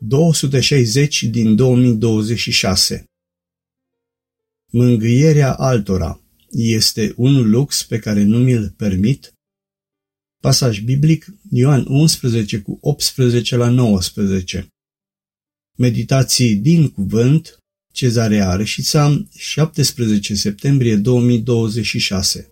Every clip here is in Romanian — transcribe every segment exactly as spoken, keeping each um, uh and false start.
două sute șaizeci din două mii douăzeci și șase. Mângâierea altora este un lux pe care nu mi-l permit? Pasaj biblic Ioan unsprezece cu optsprezece la nouăsprezece. Meditații din cuvânt, Cezarea Reșița, șaptesprezece septembrie două mii douăzeci și șase.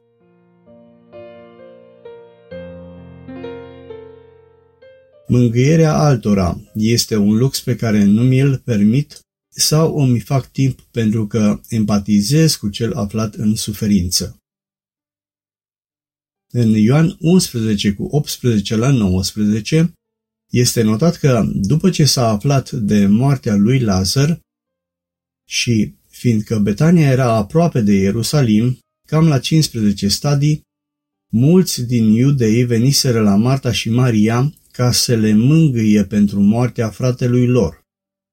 Mângâierea altora este un lux pe care nu mi-l permit sau îmi fac timp pentru că empatizez cu cel aflat în suferință? În Ioan unsprezece cu optsprezece la nouăsprezece este notat că după ce s-a aflat de moartea lui Lazar și fiindcă Betania era aproape de Ierusalim, cam la cincisprezece stadii, mulți din iudei veniseră la Marta și Maria ca să le mângâie pentru moartea fratelui lor.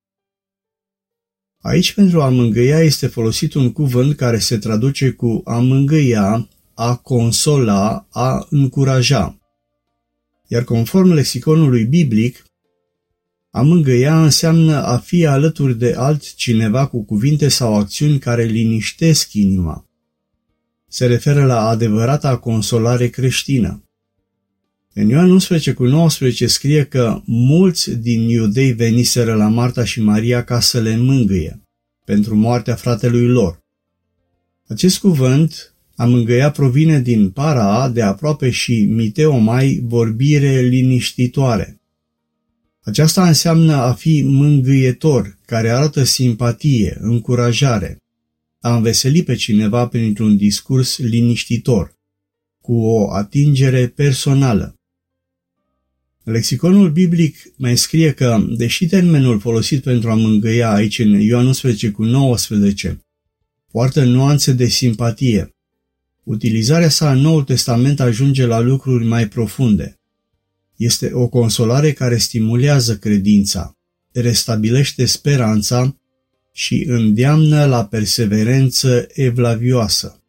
Aici pentru a mângâia este folosit un cuvânt care se traduce cu a mângâia, a consola, a încuraja. Iar conform lexiconului biblic, a mângâia înseamnă a fi alături de altcineva cu cuvinte sau acțiuni care liniștesc inima. Se referă la adevărata consolare creștină. În Ioan unsprezece cu nouăsprezece scrie că mulți din iudei veniseră la Marta și Maria ca să le mângâie pentru moartea fratelui lor. Acest cuvânt, a mângâia, provine din para de aproape și miteomai, vorbire liniștitoare. Aceasta înseamnă a fi mângâietor, care arată simpatie, încurajare, a înveseli pe cineva printr-un discurs liniștitor, cu o atingere personală. Lexiconul biblic mai scrie că, deși termenul folosit pentru a mângâia aici în Ioan unsprezece cu nouăsprezece poartă nuanțe de simpatie, utilizarea sa în Noul Testament ajunge la lucruri mai profunde. Este o consolare care stimulează credința, restabilește speranța și îndeamnă la perseverență evlavioasă.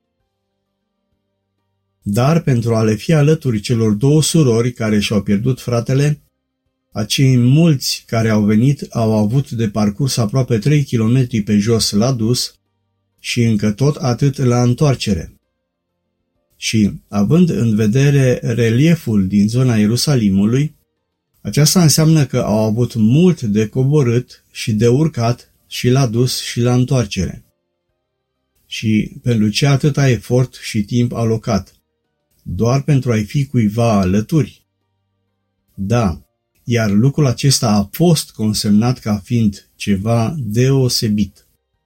Dar pentru a le fi alături celor două surori care și-au pierdut fratele, acei mulți care au venit au avut de parcurs aproape trei kilometri pe jos la dus și încă tot atât la întoarcere. Și, având în vedere relieful din zona Ierusalimului, aceasta înseamnă că au avut mult de coborât și de urcat și la dus și la întoarcere. Și pentru ce atâta efort și timp alocat? Doar pentru a-i fi cuiva alături? Da, iar lucrul acesta a fost consemnat ca fiind ceva deosebit.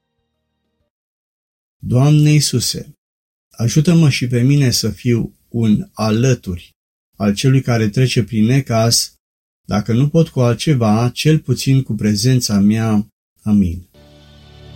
Doamne Iisuse, ajută-mă și pe mine să fiu un alături al celui care trece prin necaz, dacă nu pot cu altceva, cel puțin cu prezența mea. Amin.